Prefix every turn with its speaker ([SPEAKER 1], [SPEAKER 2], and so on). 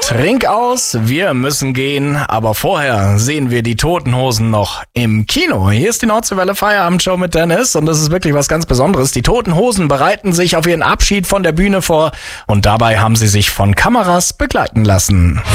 [SPEAKER 1] Trink aus, wir müssen gehen, aber vorher sehen wir die Toten Hosen noch im Kino. Hier ist die Nordseewelle Feierabendshow mit Dennis und das ist wirklich was ganz Besonderes. Die Toten Hosen bereiten sich auf ihren Abschied von der Bühne vor und dabei haben sie sich von Kameras begleiten lassen.